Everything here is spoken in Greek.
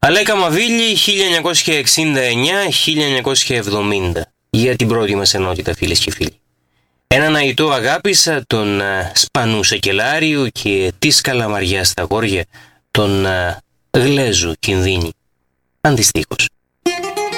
Αλέκα Μαβίλη 1969-1970 για την πρώτη μας ενότητα, φίλες και φίλοι. Έναν αητό αγάπησα, τον Σπανού Σακελάριου, και της Καλαμαριάς στα γόρια, τον Γλέζου Κινδύνη. Αντιστοίχως.